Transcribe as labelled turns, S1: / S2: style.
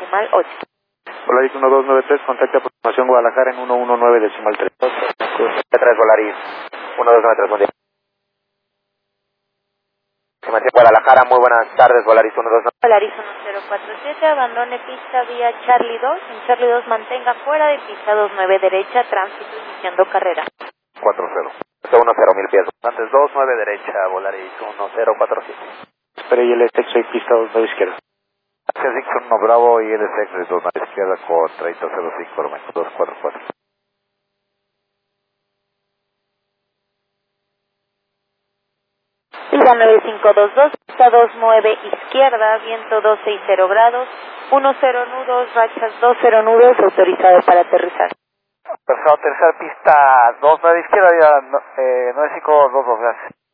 S1: decimal 8.
S2: Volaris 1293, contacta aproximación Guadalajara en 119 decimal 3.
S3: 3 Volaris 1293, buen día. Se mantiene Guadalajara, muy buenas tardes, Volaris 129.
S1: Volaris 1047, abandone pista vía Charlie 2. En Charlie 2 mantenga fuera de pista 29 derecha, tránsito iniciando carrera.
S3: 40. 10, 1000 pies. Antes 29 derecha, Volaris 1047.
S2: Espera y el texto y pista 29 izquierda.
S3: Hacia Dixon 1 Bravo y LSX 29 izquierda con 3005, 244.
S1: Pista 9522, pista 29 izquierda, viento 260 grados, 10 nudos, rachas 20 nudos, autorizado para aterrizar.
S3: Perfecto, tercera pista 29 izquierda, 9522, gracias.